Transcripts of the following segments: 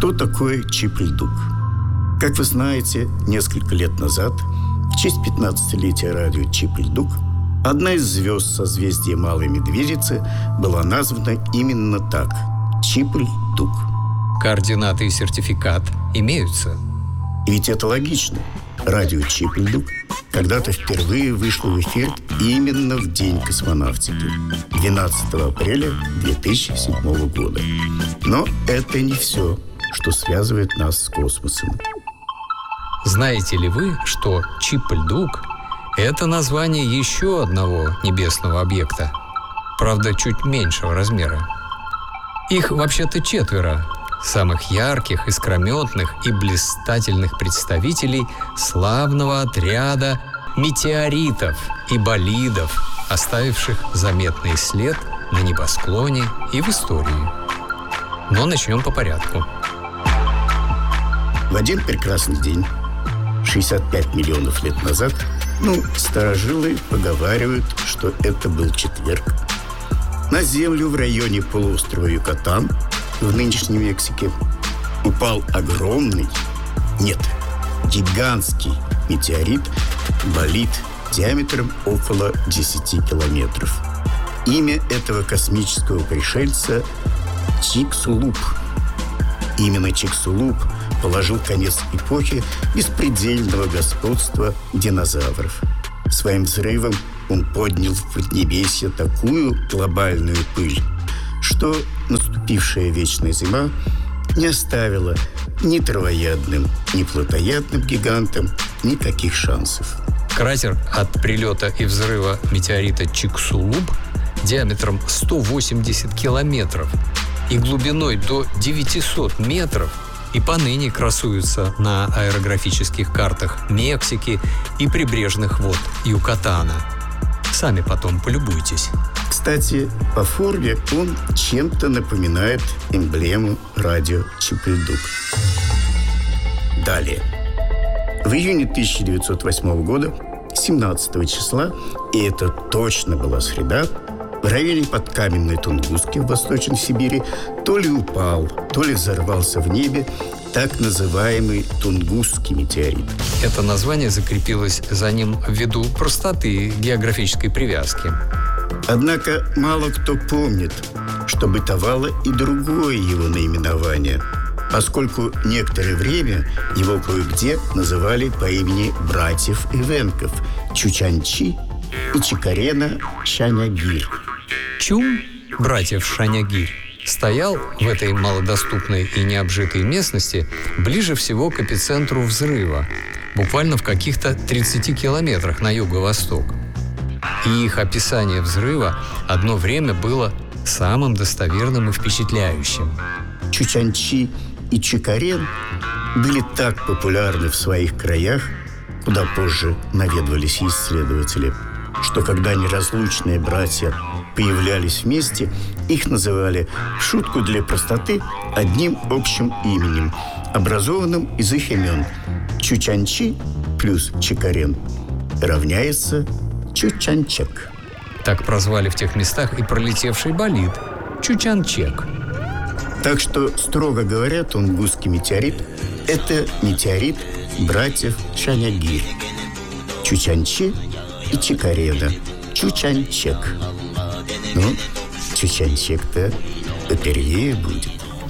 Кто такой Чип-Ль-Дук? Как вы знаете, несколько лет назад, в честь 15-летия радио Чип-Ль-Дук, одна из звезд созвездия Малой Медведицы была названа именно так – Чип-Ль-Дук. Координаты и сертификат имеются. И ведь это логично. Радио Чип-Ль-Дук когда-то впервые вышло в эфир именно в день космонавтики, 12 апреля 2007 года. Но это не все, что связывает нас с космосом. Знаете ли вы, что Чип-Ль-Дук – это название еще одного небесного объекта, правда, чуть меньшего размера? Их вообще-то 4 самых ярких, искрометных и блистательных представителей славного отряда метеоритов и болидов, оставивших заметный след на небосклоне и в истории. Но начнем по порядку. В один прекрасный день, 65 миллионов лет назад, старожилы поговаривают, что это был четверг, на Землю в районе полуострова Юкатан в нынешней Мексике упал огромный, гигантский метеорит, болид диаметром около 10 километров. Имя этого космического пришельца – Чиксулуб. Именно Чиксулуб положил конец эпохе беспредельного господства динозавров. Своим взрывом он поднял в поднебесье такую глобальную пыль, что наступившая вечная зима не оставила ни травоядным, ни плотоядным гигантам никаких шансов. Кратер от прилета и взрыва метеорита Чиксулуб диаметром 180 километров и глубиной до 900 метров и поныне красуются на аэрографических картах Мексики и прибрежных вод Юкатана. Сами потом полюбуйтесь. Кстати, по форме он чем-то напоминает эмблему радио Чип-Ль-Дук. Далее. В июне 1908 года, 17 числа, и это точно была среда, в районе подкаменной Тунгуски в Восточной Сибири то ли упал, то ли взорвался в небе так называемый Тунгусский метеорит. Это название закрепилось за ним ввиду простоты географической привязки. Однако мало кто помнит, что бытовало и другое его наименование, поскольку некоторое время его кое-где называли по имени братьев Эвенков – Чучанчи и Чикарена Шанягирь. Чум, братьев Шанягирь, стоял в этой малодоступной и необжитой местности ближе всего к эпицентру взрыва, буквально в каких-то 30 километрах на юго-восток. И их описание взрыва одно время было самым достоверным и впечатляющим. Чучанчи и Чикарен были так популярны в своих краях, куда позже наведывались исследователи, что когда неразлучные братья появлялись вместе, их называли в шутку для простоты одним общим именем, образованным из их имен. Чучанчи плюс Чикарен равняется Чучанчек. Так прозвали в тех местах и пролетевший болид – Чучанчек. Так что, строго говоря, Тунгусский метеорит – это метеорит братьев Шанягирь. Чучанчи и Чикарена. Чучанчек. Чучанчек-то попервее будет.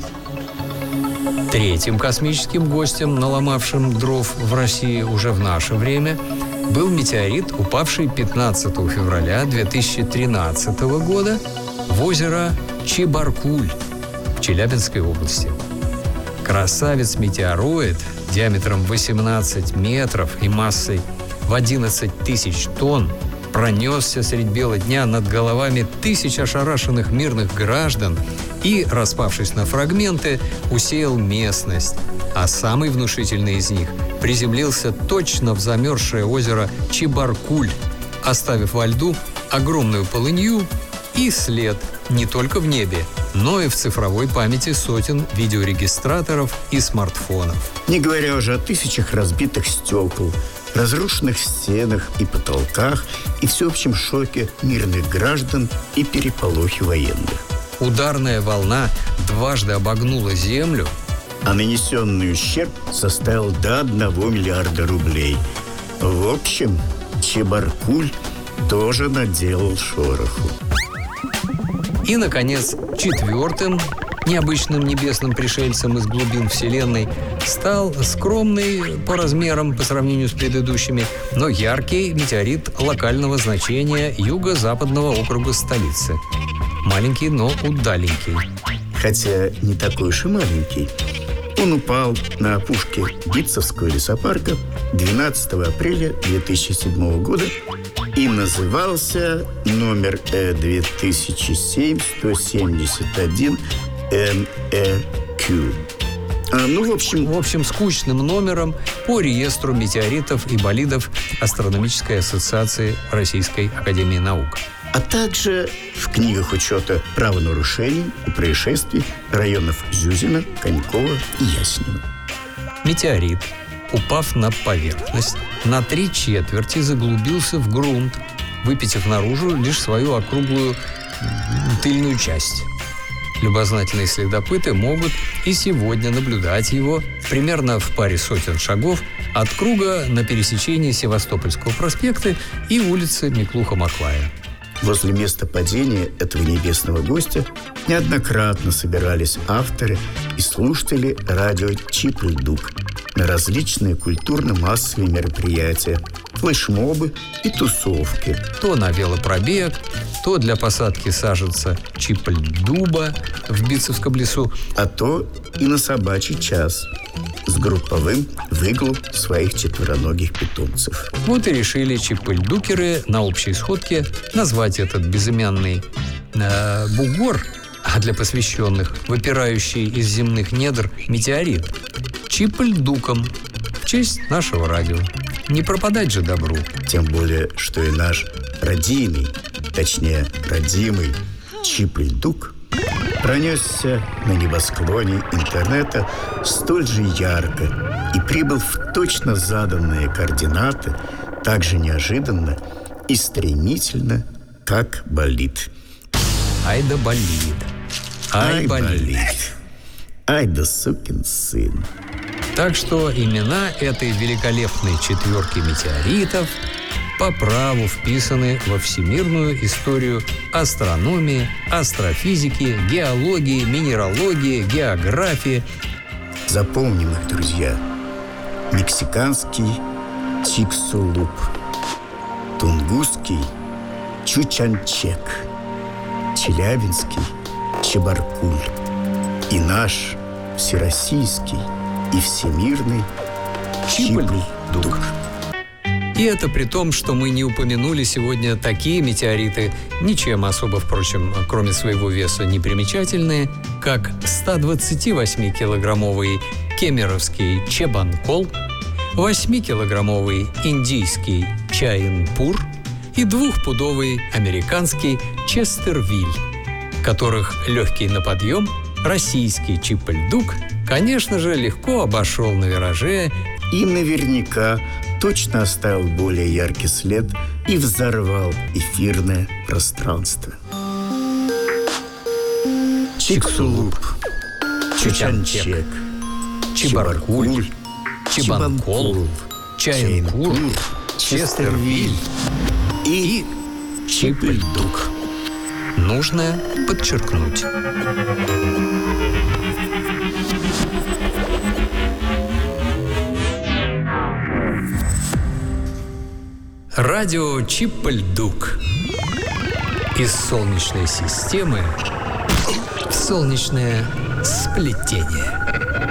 Третьим космическим гостем, наломавшим дров в России уже в наше время, был метеорит, упавший 15 февраля 2013 года в озеро Чебаркуль в Челябинской области. Красавец-метеороид диаметром 18 метров и массой в 11 тысяч тонн пронесся средь бела дня над головами тысяч ошарашенных мирных граждан и, распавшись на фрагменты, усеял местность, а самый внушительный из них приземлился точно в замерзшее озеро Чебаркуль, оставив во льду огромную полынью и след не только в небе, но и в цифровой памяти сотен видеорегистраторов и смартфонов. Не говоря уже о тысячах разбитых стекол, разрушенных стенах и потолках и всеобщем шоке мирных граждан и переполохе военных. Ударная волна дважды обогнула Землю а нанесенный ущерб составил до 1 миллиарда рублей. В общем, Чебаркуль тоже наделал шороху. И, наконец, четвертым необычным небесным пришельцем из глубин Вселенной стал скромный по размерам по сравнению с предыдущими, но яркий метеорит локального значения юго-западного округа столицы. Маленький, но удаленький. Хотя не такой уж и маленький. Он упал на опушке Битцевского лесопарка 12 апреля 2007 года и назывался номер 2007-171 NEQ. В общем, скучным номером по реестру метеоритов и болидов Астрономической ассоциации Российской академии наук. А также в книгах учета правонарушений и происшествий районов Зюзина, Конькова и Яснина. Метеорит, упав на поверхность, на 3/4 заглубился в грунт, выпитив наружу лишь свою округлую тыльную часть. Любознательные следопыты могут и сегодня наблюдать его примерно в паре сотен шагов от круга на пересечении Севастопольского проспекта и улицы Миклуха-Маклая. Возле места падения этого небесного гостя неоднократно собирались авторы и слушатели радио «Чип-Дук» на различные культурно-массовые мероприятия, флешмобы и тусовки. То на велопробег, то для посадки саженца чип-дуба в Битцевском лесу, а то и на собачий час с групповым выгулом своих четвероногих питомцев. Вот и решили чип-дукеры на общей сходке назвать этот безымянный бугор, а для посвященных выпирающий из земных недр метеорит, Чип-Дуком в честь нашего радио. Не пропадать же добру. Тем более, что и наш родимый Чип-Дук пронесся на небосклоне интернета столь же ярко и прибыл в точно заданные координаты так же неожиданно и стремительно, как болид. Ай да болид. Ай болид. Ай да сукин сын. Так что имена этой великолепной четверки метеоритов по праву вписаны во всемирную историю астрономии, астрофизики, геологии, минералогии, географии. Запомним их, друзья. Мексиканский Чиксулуп, тунгусский Чучанчек, челябинский Чебаркуль и наш всероссийский и всемирный Чип-Дук. И это при том, что мы не упомянули сегодня такие метеориты, ничем особо, впрочем, кроме своего веса, не примечательные, как 128-килограммовый кемеровский Чебанкол, 8-килограммовый индийский Чаинпур и 2-пудовый американский Честервиль, которых легкий на подъем российский Чип-Дук, конечно же, легко обошел на вираже и наверняка точно оставил более яркий след и взорвал эфирное пространство. Чиксулуп, Чучанчек, Чебаркуль, Чебанкол, Чаинпур, Честервиль и Чип-Дук. Нужно подчеркнуть. Радио Чип-Дук. Из Солнечной системы в солнечное сплетение.